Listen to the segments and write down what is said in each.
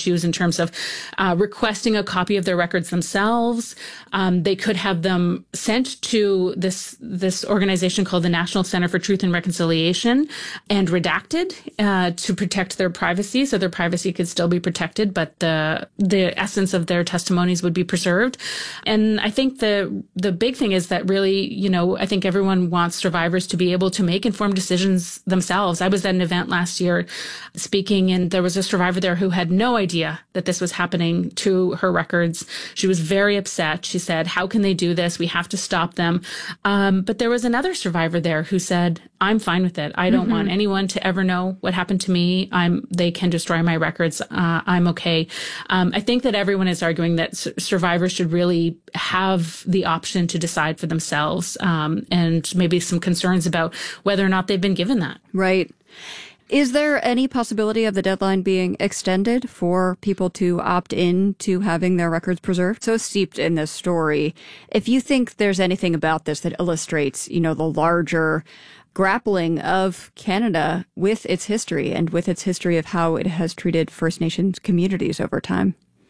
choose in terms of requesting a copy of their records themselves. They could have them sent to this organization called the National Center for Truth and Reconciliation and redacted to protect their privacy, so their privacy could still be protected, but the essence of their testimonies would be preserved. And I think the big thing is that really, I think everyone wants survivors to be able to make informed decisions themselves. I was at an event last year speaking, and there was a survivor there who had no idea that this was happening to her records. She was very upset. She said, how can they do this? We have to stop them. But there was another survivor there who said, I'm fine with it. I don't want anyone to ever know what happened to me. They can destroy my records. I'm okay. I think that everyone is arguing that survivors should really have the option to decide for themselves, and maybe some concerns about whether or not they've been given that. Right. Is there any possibility of the deadline being extended for people to opt in to having their records preserved? So steeped in this story, if you think there's anything about this that illustrates, the larger grappling of Canada with its history and with its history of how it has treated First Nations communities over time.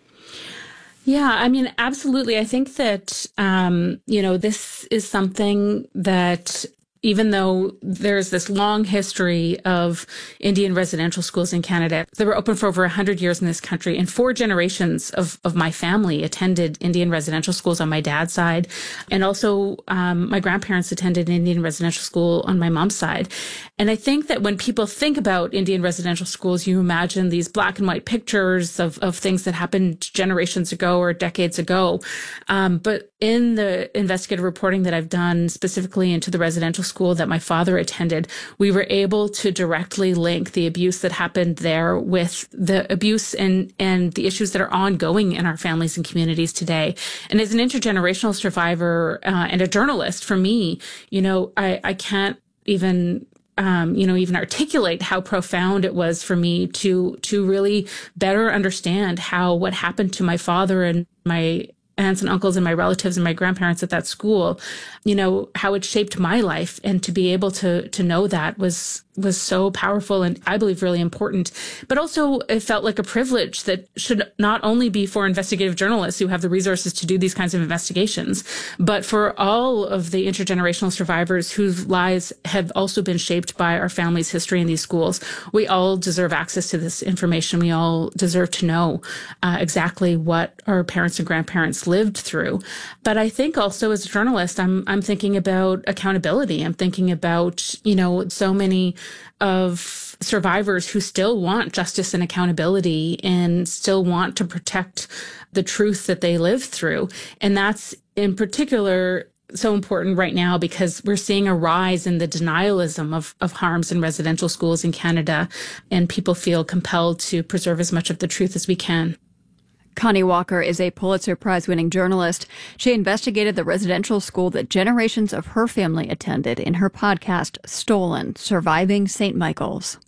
Yeah, I mean, absolutely. I think that, this is something that even though there's this long history of Indian residential schools in Canada, they were open for over 100 years in this country, and 4 generations of my family attended Indian residential schools on my dad's side. And also my grandparents attended Indian residential school on my mom's side. And I think that when people think about Indian residential schools, you imagine these black and white pictures of things that happened generations ago or decades ago. But in the investigative reporting that I've done specifically into the residential school that my father attended, we were able to directly link the abuse that happened there with the abuse and the issues that are ongoing in our families and communities today. And as an intergenerational survivor and a journalist, for me, I can't even even articulate how profound it was for me to really better understand how what happened to my father and my aunts and uncles and my relatives and my grandparents at that school, how it shaped my life. And to be able to know that was so powerful and I believe really important. But also it felt like a privilege that should not only be for investigative journalists who have the resources to do these kinds of investigations, but for all of the intergenerational survivors whose lives have also been shaped by our family's history in these schools. We all deserve access to this information. We all deserve to know exactly what our parents and grandparents lived through. But I think also as a journalist, I'm thinking about accountability. I'm thinking about, so many of survivors who still want justice and accountability and still want to protect the truth that they lived through. And that's in particular so important right now because we're seeing a rise in the denialism of harms in residential schools in Canada, and people feel compelled to preserve as much of the truth as we can. Connie Walker is a Pulitzer Prize-winning journalist. She investigated the residential school that generations of her family attended in her podcast, Stolen: Surviving St. Michael's.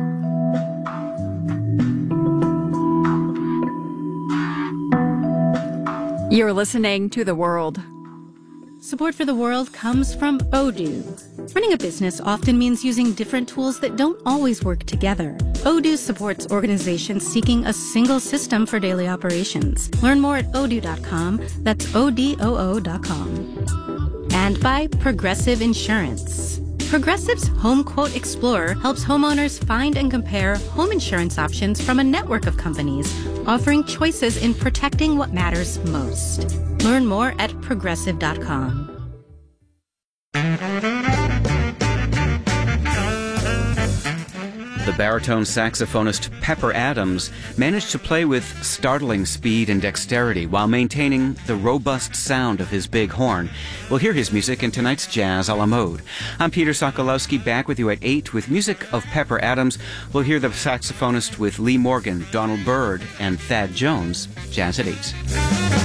You're listening to The World. Support for The World comes from Odoo. Running a business often means using different tools that don't always work together. Odoo supports organizations seeking a single system for daily operations. Learn more at odoo.com. That's odoo.com. And by Progressive Insurance. Progressive's Home Quote Explorer helps homeowners find and compare home insurance options from a network of companies, offering choices in protecting what matters most. Learn more at progressive.com. The baritone saxophonist Pepper Adams managed to play with startling speed and dexterity while maintaining the robust sound of his big horn. We'll hear his music in tonight's Jazz a la Mode. I'm Peter Sokolowski, back with you at 8 with music of Pepper Adams. We'll hear the saxophonist with Lee Morgan, Donald Byrd, and Thad Jones. Jazz at 8.